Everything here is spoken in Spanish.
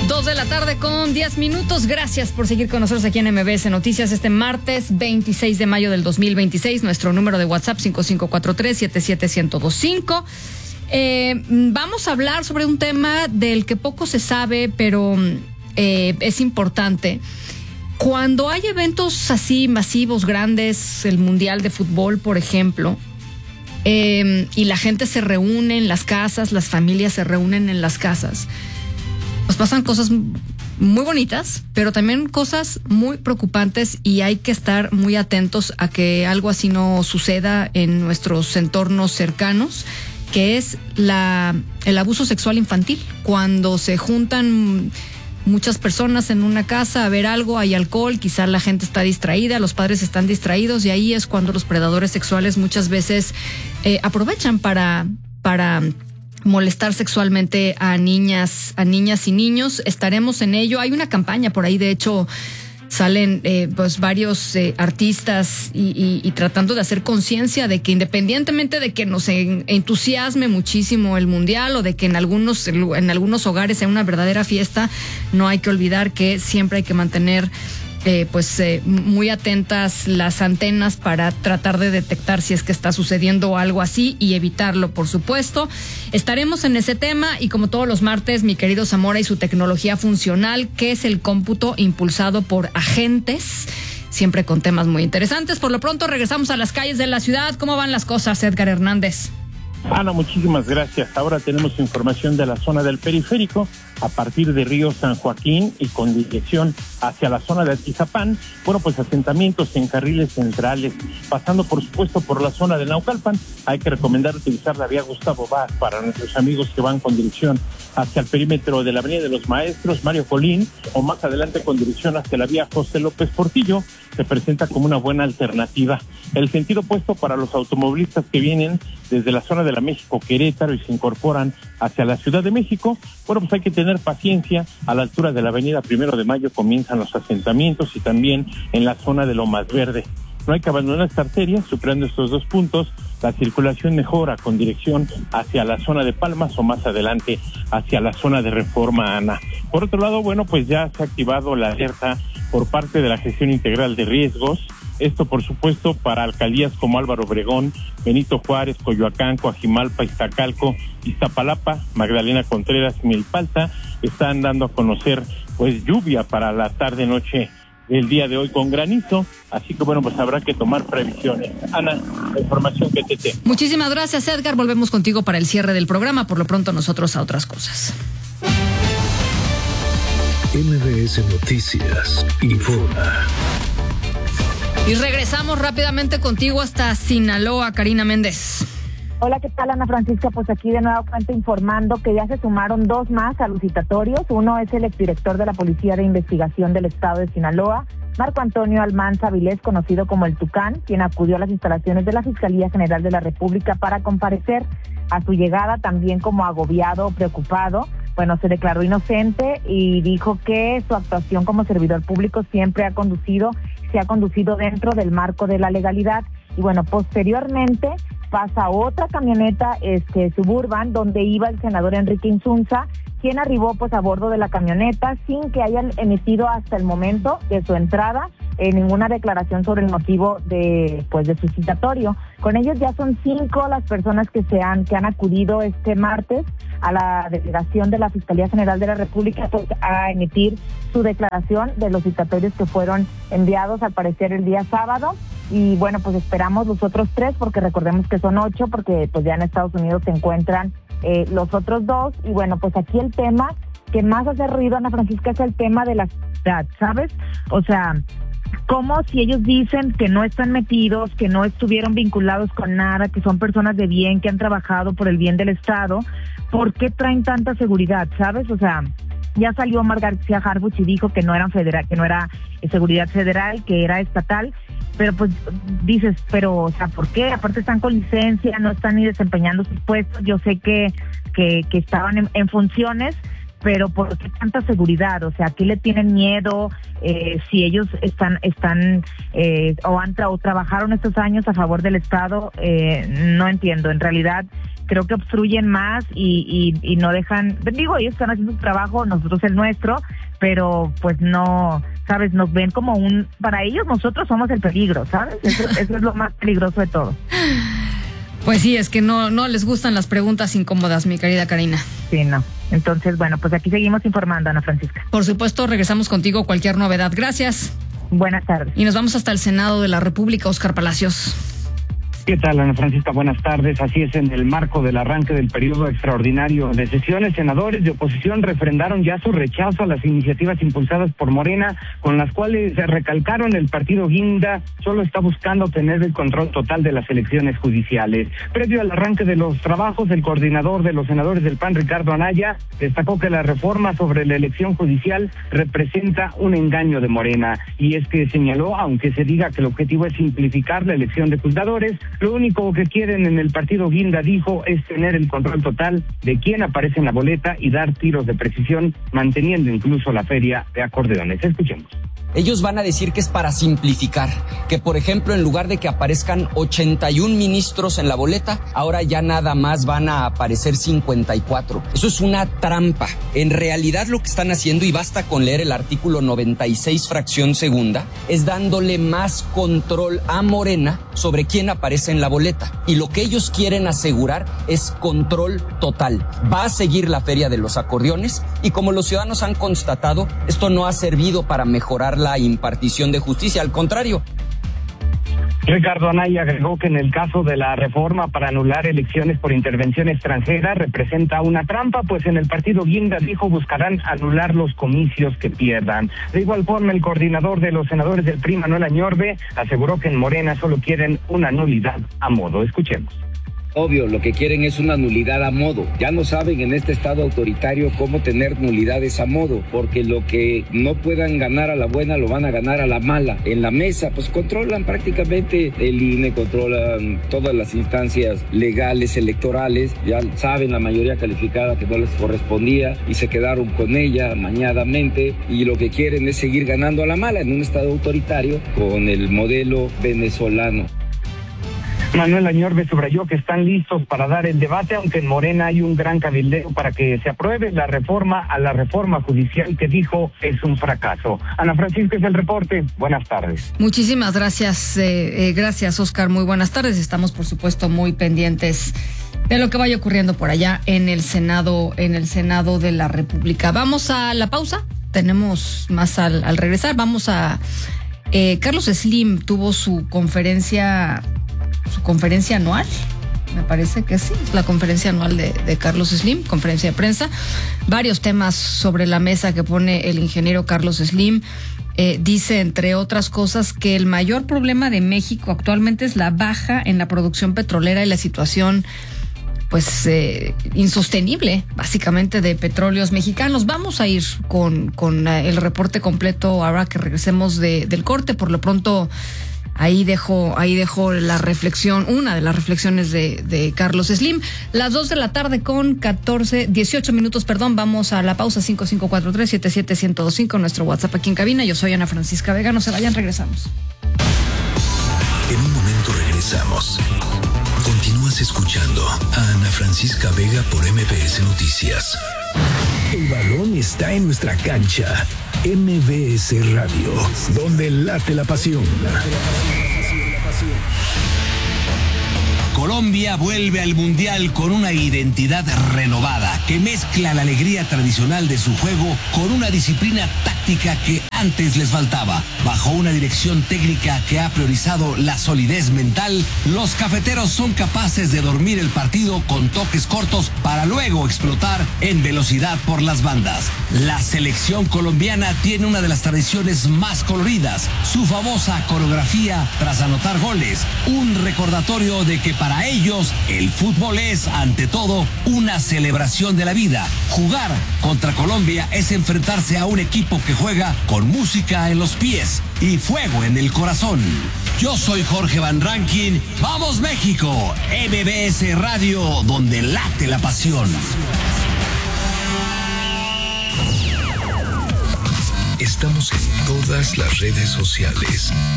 2:10 p.m. Gracias por seguir con nosotros aquí en MBS Noticias este martes 26 de mayo del 2026. Nuestro número de WhatsApp 5543-77125. Vamos a hablar sobre un tema del que poco se sabe, pero es importante. Cuando hay eventos así masivos, grandes, el Mundial de Fútbol, por ejemplo, y la gente se reúne en las casas, las familias se reúnen en las casas, pues pasan cosas muy bonitas, pero también cosas muy preocupantes, y hay que estar muy atentos a que algo así no suceda en nuestros entornos cercanos, que es el abuso sexual infantil. Cuando se juntan muchas personas en una casa a ver algo, hay alcohol, quizá la gente está distraída, los padres están distraídos, y ahí es cuando los predadores sexuales muchas veces aprovechan para molestar sexualmente a niñas y niños. Estaremos en ello. Hay una campaña por ahí, de hecho, salen pues varios artistas y tratando de hacer conciencia de que, independientemente de que nos entusiasme muchísimo el Mundial, o de que en algunos hogares sea una verdadera fiesta, no hay que olvidar que siempre hay que mantener muy atentas las antenas para tratar de detectar si es que está sucediendo algo así y evitarlo, por supuesto. Estaremos en ese tema, y como todos los martes, mi querido Zamora y su tecnología funcional, que es el cómputo impulsado por agentes, siempre con temas muy interesantes. Por lo pronto regresamos a las calles de la ciudad. ¿Cómo van las cosas, Edgar Hernández? Ana, muchísimas gracias. Ahora tenemos información de la zona del periférico, a partir de Río San Joaquín y con dirección hacia la zona de Atizapán. Bueno, pues asentamientos en carriles centrales, pasando por supuesto por la zona de Naucalpan. Hay que recomendar utilizar la vía Gustavo Vaz para nuestros amigos que van con dirección hacia el perímetro de la Avenida de los Maestros, Mario Colín, o más adelante con dirección hacia la vía José López Portillo. Se presenta como una buena alternativa. El sentido opuesto para los automovilistas que vienen desde la zona de la México Querétaro y se incorporan hacia la Ciudad de México, bueno, pues hay que tener paciencia. A la altura de la avenida 1 de Mayo comienzan los asentamientos, y también en la zona de Lomas Verde. No hay que abandonar esta arteria. Superando estos dos puntos, la circulación mejora con dirección hacia la zona de Palmas, o más adelante hacia la zona de Reforma, Ana. Por otro lado, bueno, pues ya se ha activado la alerta por parte de la Gestión Integral de Riesgos. Esto, por supuesto, para alcaldías como Álvaro Obregón, Benito Juárez, Coyoacán, Coajimalpa, Iztacalco, Iztapalapa, Magdalena Contreras y Milpalta. Están dando a conocer pues lluvia para la tarde-noche del día de hoy con granizo, así que bueno, pues habrá que tomar previsiones. Ana, la información que te tengo. Muchísimas gracias, Edgar. Volvemos contigo para el cierre del programa. Por lo pronto, nosotros a otras cosas. MBS Noticias informa. Y regresamos rápidamente contigo hasta Sinaloa, Karina Méndez. Hola, ¿qué tal, Ana Francisca? Pues aquí de nuevo cuenta informando que ya se sumaron dos más a los citatorios. Uno es el exdirector de la Policía de Investigación del Estado de Sinaloa, Marco Antonio Almanza Vilés, conocido como el Tucán, quien acudió a las instalaciones de la Fiscalía General de la República para comparecer. A su llegada, también como agobiado o preocupado, bueno, se declaró inocente y dijo que su actuación como servidor público siempre se ha conducido dentro del marco de la legalidad. Y bueno, posteriormente pasa otra camioneta Suburban, donde iba el senador Enrique Insunza, quien arribó pues a bordo de la camioneta sin que hayan emitido hasta el momento de su entrada ninguna declaración sobre el motivo de su citatorio. Con ellos ya son 5 las personas que han acudido este martes a la delegación de la Fiscalía General de la República pues a emitir su declaración de los citatorios que fueron enviados al parecer el día sábado. Y bueno, pues esperamos los otros 3, porque recordemos que son 8, porque pues ya en Estados Unidos se encuentran los otros 2. Y bueno, pues aquí el tema que más hace ruido, Ana Francisca, es el tema de la seguridad, ¿sabes? O sea, como si ellos dicen que no están metidos, que no estuvieron vinculados con nada, que son personas de bien, que han trabajado por el bien del Estado, ¿por qué traen tanta seguridad, sabes? O sea, ya salió Omar García Harfuch y dijo que no eran federal, que no era seguridad federal, que era estatal. Pero pues dices, o sea, ¿por qué? Aparte están con licencia, no están ni desempeñando sus puestos. Yo sé que estaban en funciones, pero ¿por qué tanta seguridad? O sea, ¿a qué le tienen miedo? Si ellos están o trabajaron estos años a favor del Estado, no entiendo. En realidad, creo que obstruyen más y no dejan, digo, ellos están haciendo su trabajo, nosotros el nuestro, pero pues no, ¿sabes? Nos ven como para ellos nosotros somos el peligro, ¿sabes? Eso es lo más peligroso de todo. Pues sí, es que no les gustan las preguntas incómodas, mi querida Karina. Sí, no. Entonces, bueno, pues aquí seguimos informando, Ana Francisca. Por supuesto, regresamos contigo cualquier novedad. Gracias. Buenas tardes. Y nos vamos hasta el Senado de la República, Óscar Palacios. ¿Qué tal, Ana Francisca? Buenas tardes. Así es, en el marco del arranque del periodo extraordinario de sesiones, senadores de oposición refrendaron ya su rechazo a las iniciativas impulsadas por Morena, con las cuales recalcaron el partido Guinda solo está buscando tener el control total de las elecciones judiciales. Previo al arranque de los trabajos, el coordinador de los senadores del PAN, Ricardo Anaya, destacó que la reforma sobre la elección judicial representa un engaño de Morena. Y es que señaló, aunque se diga que el objetivo es simplificar la elección de juzgadores, lo único que quieren en el partido Guinda, dijo, es tener el control total de quién aparece en la boleta y dar tiros de precisión, manteniendo incluso la feria de acordeones. Escuchemos. Ellos van a decir que es para simplificar, que por ejemplo en lugar de que aparezcan 81 ministros en la boleta, ahora ya nada más van a aparecer 54. Eso es una trampa. En realidad lo que están haciendo, y basta con leer el artículo 96 fracción segunda, es dándole más control a Morena sobre quién aparece en la boleta. Y lo que ellos quieren asegurar es control total. Va a seguir la feria de los acordeones y como los ciudadanos han constatado, esto no ha servido para mejorar la impartición de justicia, al contrario. Ricardo Anaya agregó que en el caso de la reforma para anular elecciones por intervención extranjera representa una trampa, pues en el partido Guinda, dijo, buscarán anular los comicios que pierdan. De igual forma, el coordinador de los senadores del PRI, Manuel Añorbe, aseguró que en Morena solo quieren una nulidad a modo. Escuchemos. Obvio, lo que quieren es una nulidad a modo. Ya no saben en este estado autoritario cómo tener nulidades a modo, porque lo que no puedan ganar a la buena lo van a ganar a la mala. En la mesa, pues controlan prácticamente el INE, controlan todas las instancias legales, electorales. Ya saben la mayoría calificada que no les correspondía y se quedaron con ella amañadamente. Y lo que quieren es seguir ganando a la mala en un estado autoritario con el modelo venezolano. Manuel Añorbe subrayó que están listos para dar el debate, aunque en Morena hay un gran cabildeo para que se apruebe la reforma a la reforma judicial que dijo es un fracaso. Ana Francisca, es el reporte. Buenas tardes. Muchísimas gracias. Gracias, Óscar. Muy buenas tardes. Estamos, por supuesto, muy pendientes de lo que vaya ocurriendo por allá en el Senado de la República. Vamos a la pausa. Tenemos más al regresar. Vamos a... Carlos Slim tuvo su conferencia anual, me parece que sí, la conferencia anual de Carlos Slim, conferencia de prensa, varios temas sobre la mesa que pone el ingeniero Carlos Slim. Dice, entre otras cosas, que el mayor problema de México actualmente es la baja en la producción petrolera y la situación pues insostenible, básicamente, de petróleos mexicanos. Vamos a ir con el reporte completo ahora que regresemos del corte. Por lo pronto, ahí dejo la reflexión, una de las reflexiones de Carlos Slim. Las 2 de la tarde con 18 minutos, vamos a la pausa. 5543-77125, nuestro WhatsApp aquí en cabina. Yo soy Ana Francisca Vega, no se vayan, regresamos. En un momento regresamos. Continúas escuchando a Ana Francisca Vega por MBS Noticias. El balón está en nuestra cancha. MBS Radio, donde late la pasión. Colombia vuelve al Mundial con una identidad renovada que mezcla la alegría tradicional de su juego con una disciplina táctica que antes les faltaba. Bajo una dirección técnica que ha priorizado la solidez mental, los cafeteros son capaces de dormir el partido con toques cortos para luego explotar en velocidad por las bandas. La selección colombiana tiene una de las tradiciones más coloridas, su famosa coreografía tras anotar goles, un recordatorio de que para ellos el fútbol es, ante todo, una celebración de la vida. Jugar contra Colombia es enfrentarse a un equipo que juega con música en los pies y fuego en el corazón. Yo soy Jorge Van Rankin. ¡Vamos México! MBS Radio, donde late la pasión. Estamos en todas las redes sociales.